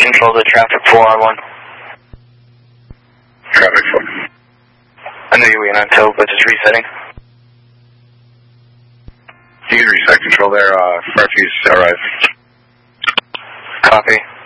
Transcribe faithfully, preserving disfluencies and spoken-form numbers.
Control to traffic four R one. Traffic four. I know you were in on tow, but just resetting. You can reset control there, uh, refuse arrive. Copy.